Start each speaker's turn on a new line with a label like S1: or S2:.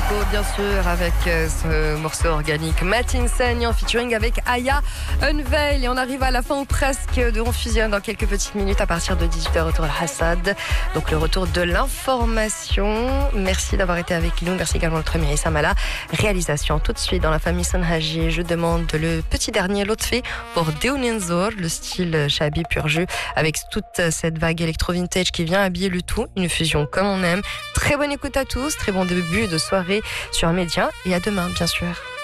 S1: Marco, bien sûr, avec ce morceau organique Matin Sen en featuring avec Aya Unveil. Et on arrive à la fin ou presque de On Fusionne dans quelques petites minutes à partir de 18h, retour à Hassad. Donc le retour de l'information. Merci d'avoir été avec nous. Merci également notre ami Samala. Réalisation tout de suite dans la famille Sanhaji. Je demande le petit dernier Lotfi pour Deunenzor, le style Shabi pur jus, avec toute cette vague électro-vintage qui vient habiller le tout. Une fusion comme on aime. Très bonne écoute à tous, très bon début de soirée sur Média et à demain bien sûr.